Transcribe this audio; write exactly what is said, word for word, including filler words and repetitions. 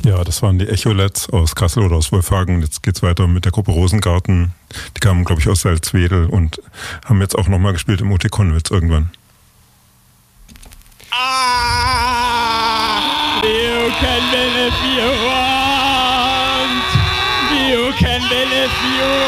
Ja, das waren die Echolets aus Kassel oder aus Wolfhagen. Jetzt geht's weiter mit der Gruppe Rosengarten. Die kamen, glaube ich, aus Salzwedel und haben jetzt auch nochmal gespielt im O T Konwitz irgendwann. Ah, you can win if you want. You can win if you